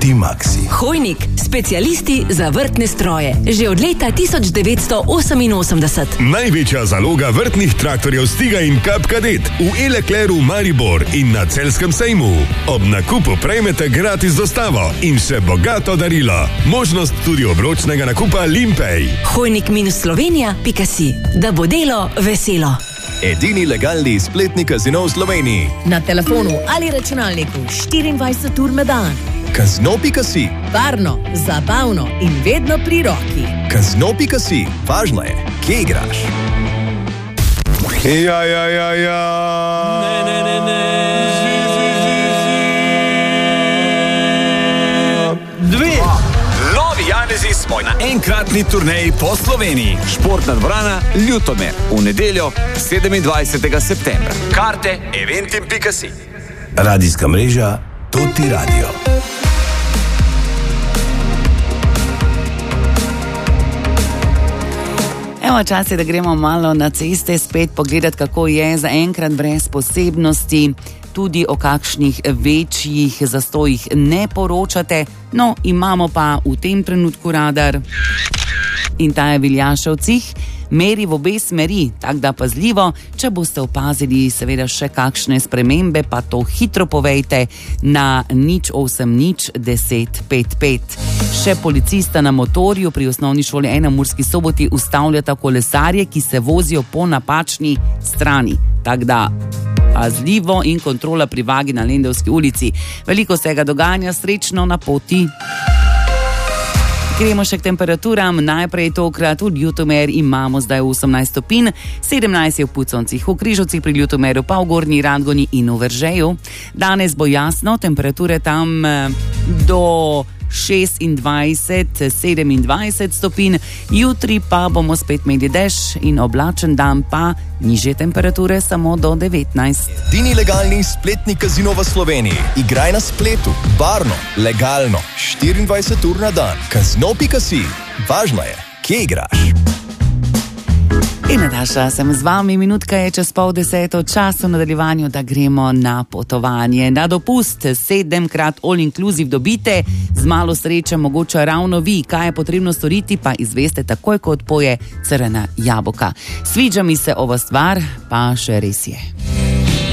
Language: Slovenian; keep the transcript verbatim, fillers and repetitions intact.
Multimaxi. Hojnik, specialisti za vrtne stroje. Že od leta tisoč devetsto oseminosemdeset. Največja zaloga vrtnih traktorjev Stiga in Kap Kadet v Elekleru Maribor in na Celjskem sejmu. Ob nakupu prejmete gratis dostavo in še bogato darilo. Možnost tudi obročnega nakupa Limpej. Hojnik minus Slovenija pika si. Da bo delo veselo. Edini legalni spletni kazino v Sloveniji. Na telefonu ali računalniku štiriindvajset ur na dan. Kazino pika si. Varno, zabavno in vedno pri roki. Kazino pika si. Važno je, kje igraš. Ja, ja, ja, ja. Ne, ne, ne, ne. Zi, zi, zi, zi. Dve. Novi Janezi smo na enkratni turneji po Sloveniji. Športna dvorana Ljutomer v nedeljo sedemindvajsetega septembra. Karte eventim pika si. Radijska mreža Toti Radio. Evo, čas je, da gremo malo na ceste, spet pogledati, kako je zaenkrat brez posebnosti. Tudi o kakšnih večjih zastojih ne poročate, no, imamo pa v tem trenutku radar in ta je v Viljaševcih, meri v obe smeri, tako da pazljivo, če boste opazili seveda še kakšne spremembe, pa to hitro povejte na nič osem nič deset pet pet. Še policista na motorju pri osnovni šoli ena v Murski Soboti ustavljata kolesarje, ki se vozijo po napačni strani, tako da pazljivo in kontrola pri vagi na Lendavski ulici. Veliko se ga dogajanja, srečno na poti. Gremo še k temperaturam. Najprej tokrat v Ljutomer imamo zdaj osemnajst stopinj, sedemnajst je v Puconcih, v Križovcih pri Ljutomeru, pa v Gornji Radgoni in v Veržeju. Danes bo jasno, temperature tam do šestindvajset, sedemindvajset stopinj, jutri pa bomo spet imeli dež in oblačen dan, pa nižje temperature samo do devetnajst. Edini legalni spletni kazino v Sloveniji. Igraj na spletu, varno, legalno, štiriindvajset ur na dan. Kazino pika si. Važno je, kje igraš. In Nataša, sem z vami, minutka je čez pol deseto, čas v nadaljevanju, da gremo na potovanje. Na dopust sedemkrat all inclusive dobite, z malo sreče mogoče ravno vi. Kaj je potrebno storiti, pa izveste takoj, ko odpoje Crvena jabolka. Sviđa mi se ova stvar, pa še res je.